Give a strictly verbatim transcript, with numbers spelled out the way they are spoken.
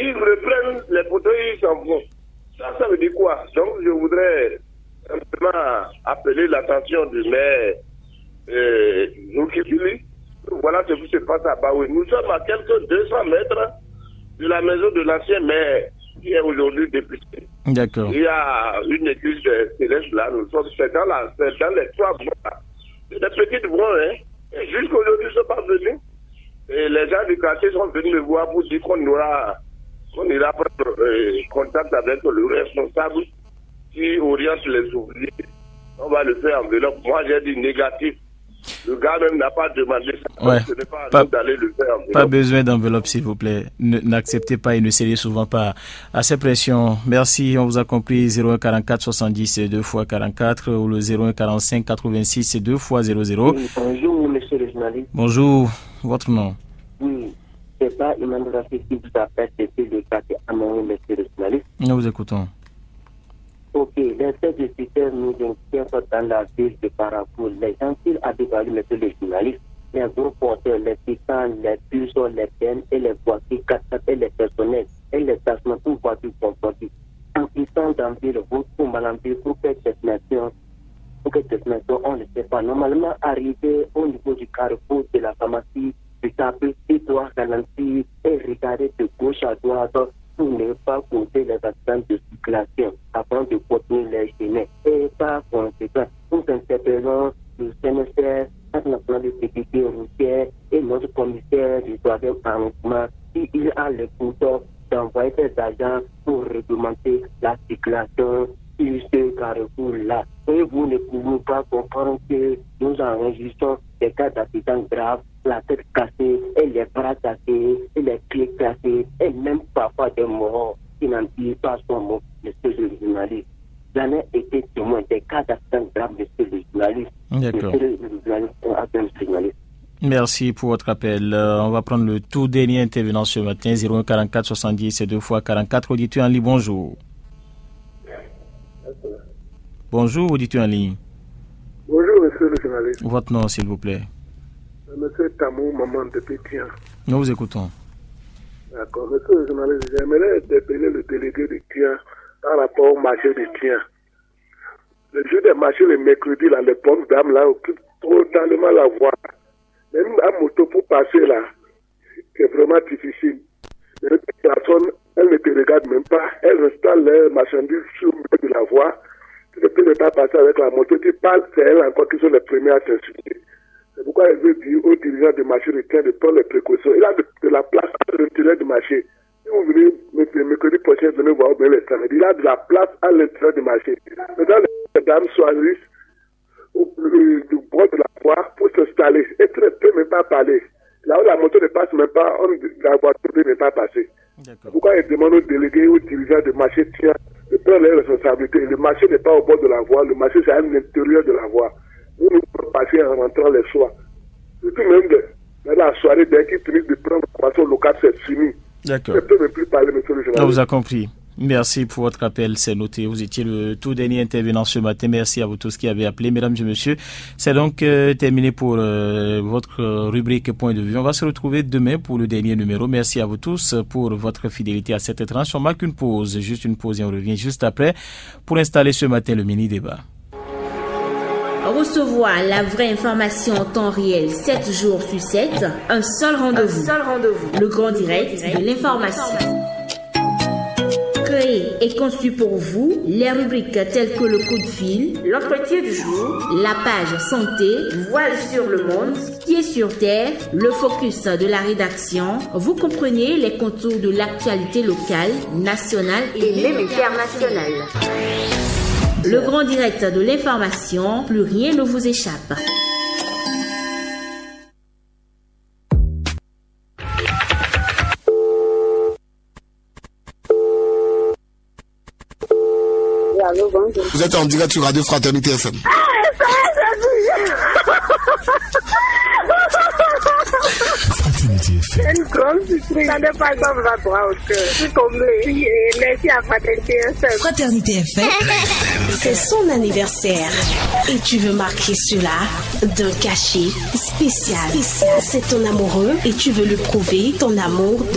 ils reprennent les fauteuils, ils s'en vont. Ça, ça veut dire quoi? Donc, je voudrais simplement appeler l'attention du maire euh, Zoukifili. Voilà ce qui se passe à Baoui. Nous sommes à quelques deux cents mètres de la maison de l'ancien maire qui est aujourd'hui député. D'accord. Il y a une église céleste là, nous sommes c'est dans, la, c'est dans les trois voies. C'est des petites voies, hein. Et jusqu'aujourd'hui, ils ne sont pas venus. Et les gens du quartier sont venus me voir pour dire qu'on aura, qu'on ira prendre euh, contact avec le responsable qui oriente les ouvriers. On va le faire en enveloppe. Moi, j'ai dit négatif. Le gars même n'a pas demandé ça. Ouais. Ce n'est pas, pas, d'aller le faire en enveloppe. Pas besoin d'enveloppe, s'il vous plaît. Ne, n'acceptez pas et ne cédez souvent pas à ces pressions. Merci, on vous a compris. zéro un quarante-quatre soixante-dix deux fois quarante-quatre ou le zéro un quarante-cinq quatre-vingt-six deux fois zéro zéro. Oui, bonjour, monsieur le journaliste. Bonjour, votre nom? Oui, c'est pas Emmanuel Raffi qui vous appelle depuis le quartier Amoureux, monsieur le journaliste. Nous vous écoutons. Ok, les faits de critères nous inquiètent dans la ville de Paracourt. Les gens qui a dévalué, monsieur le journaliste, les gros porteurs, les piquants, les puces, les peines et les voitures, et les personnels et les stationnements pour voitures comportées. En puissant dans la ville, vous pour malamber, pour faire cette nation, pour que cette nation, on ne sait pas. Normalement, arriver au niveau du carrefour de la pharmacie, du tapis, il doit ralentir et regarder de gauche à droite pour ne pas causer les accidents de circulation avant de continuer les chemins. Et par conséquent, nous interpellons le C N S R, Centre national de sécurité routière et notre commissaire du troisième arrondissement s'il a le pouvoir d'envoyer des agents pour réglementer la circulation sur ce carrefour-là. Et vous ne pouvez pas comprendre que nous enregistrons des cas d'accidents graves, la tête cassée, et les bras cassés, et les pieds cassés, et même parfois des morts qui n'en disent pas son mot, monsieur le journaliste. J'en ai été témoin des cas d'accidents graves, monsieur le journaliste. D'accord. Monsieur le journaliste, monsieur le journaliste. Merci pour votre appel. Euh, on va prendre le tout dernier intervenant ce matin, zéro un quarante-quatre soixante-dix deux fois quarante-quatre. Auditeur en ligne, bonjour. Bonjour, auditeur en ligne. Bonjour, monsieur le journaliste. Votre nom, s'il vous plaît. Monsieur Tamou, maman de Pétien. Nous vous écoutons. D'accord. Monsieur le journaliste, j'aimerais interpeller le délégué de Tien par rapport au marché de Tien. Le jour des marchés, le mercredi, là, les pommes d'âme, là, occupent totalement la voie. Même à moto pour passer, là, c'est vraiment difficile. Les personnes, elles ne te regardent même pas. Elles installent les marchandises sur le milieu de la voie. Tu ne peux pas passer avec la moto. Tu parles, c'est elles encore qui sont les premières à t'insulter. C'est pourquoi elle veut dire aux dirigeants de marché de Tien de prendre les précautions. Il a de, de la place à l'intérieur du marché. Si vous venez le mercredi prochain, venez voir bien les samedis. Il a de la place à l'intérieur du marché. Maintenant, les dames choisissent au, euh, du bord de la voie pour s'installer. Et tu ne peux même pas parler. Là où la moto ne passe même pas, on, la voiture ne peut pas passer. C'est pourquoi il demande aux délégués, aux dirigeants de marché Tien de prendre les responsabilités. Le marché n'est pas au bord de la voie. Le marché, c'est à l'intérieur de la voie. Nous nous pouvons passer en rentrant les soirs. Surtout même de, dans la soirée, dès qu'ils finissent de prendre la boisson locale, c'est fini. D'accord. Je ne peux même plus parler, monsieur le journaliste. On vous a compris. Merci pour votre appel, c'est noté. Vous étiez le tout dernier intervenant ce matin. Merci à vous tous qui avez appelé, mesdames et messieurs. C'est donc euh, terminé pour euh, votre rubrique Point de vue. On va se retrouver demain pour le dernier numéro. Merci à vous tous pour votre fidélité à cette tranche. On marque une pause, juste une pause et on revient juste après pour installer ce matin le mini-débat. Recevoir la vraie information en temps réel sept jours sur sept, un seul rendez-vous. Un seul rendez-vous. Le grand direct de l'information. Créé et conçu pour vous, les rubriques telles que le coup de fil, l'entretien du jour, la page santé, voile sur le monde, pied sur terre, le focus de la rédaction. Vous comprenez les contours de l'actualité locale, nationale et même internationale. Le grand direct de l'information, plus rien ne vous échappe. Vous êtes en direct sur Radio Fraternité F M. Fraternité F M. Une grande surprise. Ça n'est pas comme ça, toi, au cœur. Je suis tombée. Merci à Fraternité F M. Fraternité F M, c'est son anniversaire. Et tu veux marquer cela d'un cachet spécial. C'est ton amoureux et tu veux lui prouver ton amour.